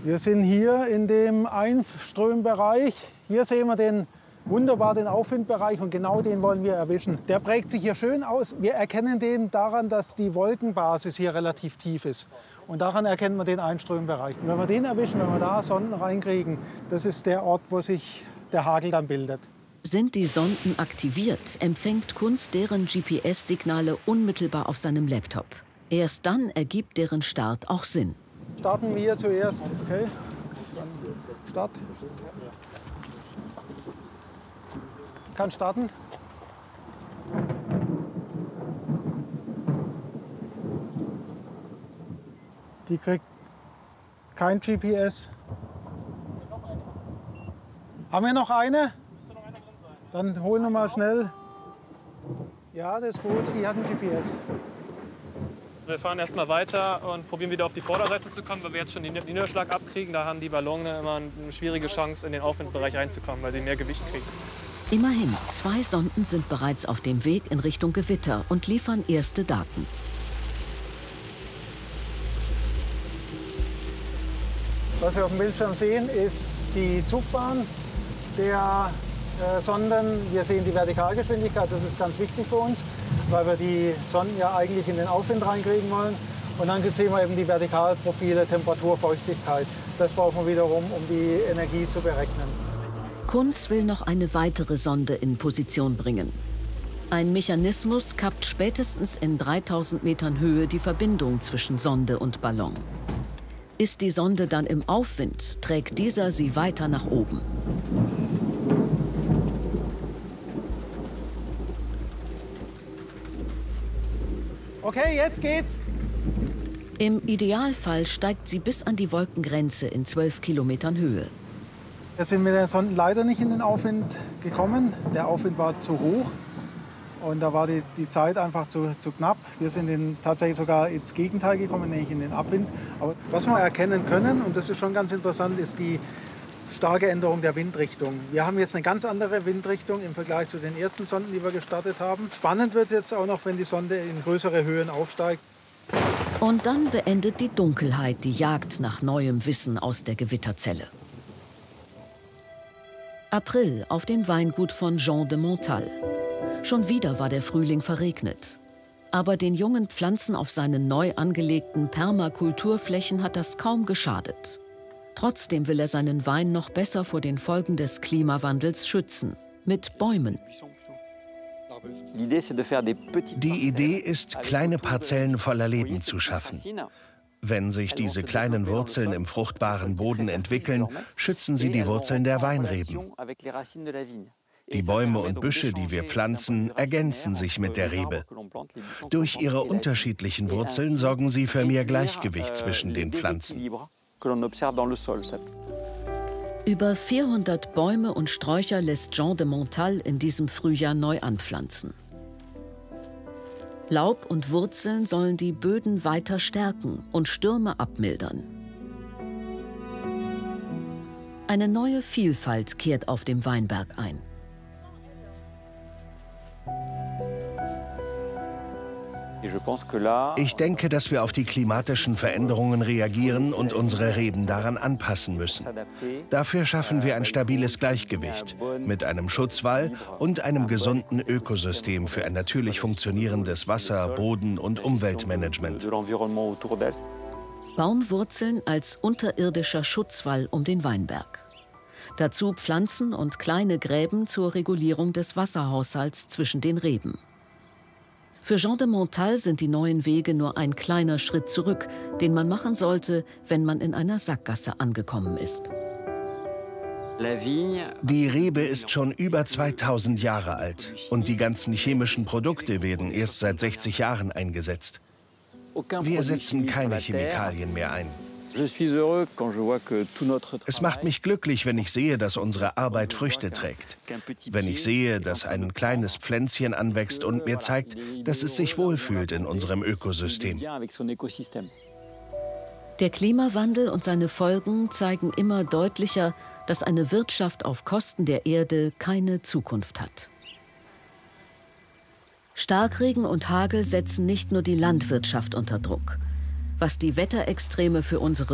Wir sind hier in dem Einströmbereich. Hier sehen wir wunderbar den Aufwindbereich und genau den wollen wir erwischen. Der prägt sich hier schön aus. Wir erkennen den daran, dass die Wolkenbasis hier relativ tief ist. Und daran erkennen wir den Einströmbereich. Und wenn wir den erwischen, wenn wir da Sonden reinkriegen, das ist der Ort, wo sich der Hagel dann bildet. Sind die Sonden aktiviert, empfängt Kunz deren GPS-Signale unmittelbar auf seinem Laptop. Erst dann ergibt deren Start auch Sinn. Starten wir zuerst. Okay. Start. Kann starten. Die kriegt kein GPS. Haben wir noch eine? Dann holen wir mal schnell. Ja, das ist gut. Die hat ein GPS. Wir fahren erstmal weiter und probieren wieder auf die Vorderseite zu kommen, weil wir jetzt schon den Niederschlag abkriegen. Da haben die Ballone immer eine schwierige Chance, in den Aufwindbereich reinzukommen, weil sie mehr Gewicht kriegen. Immerhin, 2 Sonden sind bereits auf dem Weg in Richtung Gewitter und liefern erste Daten. Was wir auf dem Bildschirm sehen, ist die Zugbahn der Sonden. Wir sehen die Vertikalgeschwindigkeit, das ist ganz wichtig für uns, weil wir die Sonden ja eigentlich in den Aufwind reinkriegen wollen. Und dann sehen wir eben die Vertikalprofile, Temperatur, Feuchtigkeit. Das brauchen wir wiederum, um die Energie zu berechnen. Kunz will noch eine weitere Sonde in Position bringen. Ein Mechanismus kappt spätestens in 3000 Metern Höhe die Verbindung zwischen Sonde und Ballon. Ist die Sonde dann im Aufwind, trägt dieser sie weiter nach oben. Okay, jetzt geht's. Im Idealfall steigt sie bis an die Wolkengrenze in 12 Kilometern Höhe. Wir sind mit der Sonde leider nicht in den Aufwind gekommen. Der Aufwind war zu hoch und da war die Zeit einfach zu knapp. Wir sind tatsächlich sogar ins Gegenteil gekommen, nämlich in den Abwind. Aber was wir erkennen können, und das ist schon ganz interessant, ist die starke Änderung der Windrichtung. Wir haben jetzt eine ganz andere Windrichtung im Vergleich zu den ersten Sonden, die wir gestartet haben. Spannend wird es jetzt auch noch, wenn die Sonde in größere Höhen aufsteigt. Und dann beendet die Dunkelheit die Jagd nach neuem Wissen aus der Gewitterzelle. April auf dem Weingut von Jean de Montal. Schon wieder war der Frühling verregnet. Aber den jungen Pflanzen auf seinen neu angelegten Permakulturflächen hat das kaum geschadet. Trotzdem will er seinen Wein noch besser vor den Folgen des Klimawandels schützen. Mit Bäumen. Die Idee ist, kleine Parzellen voller Leben zu schaffen. Wenn sich diese kleinen Wurzeln im fruchtbaren Boden entwickeln, schützen sie die Wurzeln der Weinreben. Die Bäume und Büsche, die wir pflanzen, ergänzen sich mit der Rebe. Durch ihre unterschiedlichen Wurzeln sorgen sie für mehr Gleichgewicht zwischen den Pflanzen. Über 400 Bäume und Sträucher lässt Jean de Montal in diesem Frühjahr neu anpflanzen. Laub und Wurzeln sollen die Böden weiter stärken und Stürme abmildern. Eine neue Vielfalt kehrt auf dem Weinberg ein. Ich denke, dass wir auf die klimatischen Veränderungen reagieren und unsere Reben daran anpassen müssen. Dafür schaffen wir ein stabiles Gleichgewicht mit einem Schutzwall und einem gesunden Ökosystem für ein natürlich funktionierendes Wasser-, Boden- und Umweltmanagement. Baumwurzeln als unterirdischer Schutzwall um den Weinberg. Dazu Pflanzen und kleine Gräben zur Regulierung des Wasserhaushalts zwischen den Reben. Für Jean de Montal sind die neuen Wege nur ein kleiner Schritt zurück, den man machen sollte, wenn man in einer Sackgasse angekommen ist. Die Rebe ist schon über 2000 Jahre alt und die ganzen chemischen Produkte werden erst seit 60 Jahren eingesetzt. Wir setzen keine Chemikalien mehr ein. Es macht mich glücklich, wenn ich sehe, dass unsere Arbeit Früchte trägt. Wenn ich sehe, dass ein kleines Pflänzchen anwächst und mir zeigt, dass es sich wohlfühlt in unserem Ökosystem. Der Klimawandel und seine Folgen zeigen immer deutlicher, dass eine Wirtschaft auf Kosten der Erde keine Zukunft hat. Starkregen und Hagel setzen nicht nur die Landwirtschaft unter Druck. Was die Wetterextreme für unsere